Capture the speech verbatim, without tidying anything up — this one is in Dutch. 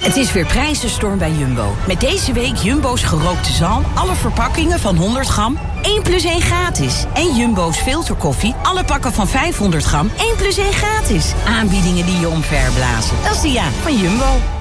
Het is weer prijzenstorm bij Jumbo. Met deze week Jumbo's gerookte zalm, alle verpakkingen van honderd gram, één plus één gratis. En Jumbo's filterkoffie, alle pakken van vijfhonderd gram, één plus één gratis. Aanbiedingen die je omverblazen. Dat is de ja van Jumbo.